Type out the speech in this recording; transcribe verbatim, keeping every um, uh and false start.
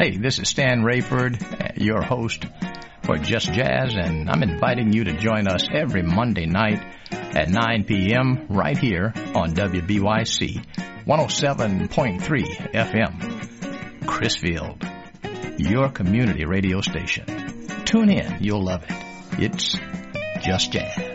Hey, this is Stan Rayford, your host for Just Jazz, and I'm inviting you to join us every Monday night at nine p.m. right here on W B Y C one oh seven point three F M, Chrisfield, your community radio station. Tune in, you'll love it. It's Just Jazz.